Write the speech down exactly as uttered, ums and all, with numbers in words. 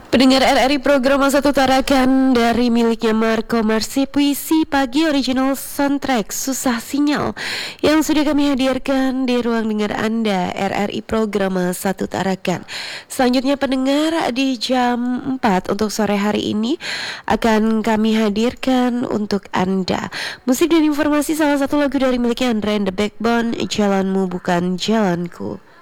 Pendengar R R I program Satu Tarakan dari miliknya Marco Marsi, puisi pagi original soundtrack Susah Sinyal yang sudah kami hadirkan di ruang dengar Anda R R I program Satu Tarakan. Selanjutnya pendengar, di jam empat untuk sore hari ini akan kami hadirkan untuk Anda musik dan informasi salah satu lagu dari miliknya Andre and the Backbone, Jalanmu Bukan Jalanku.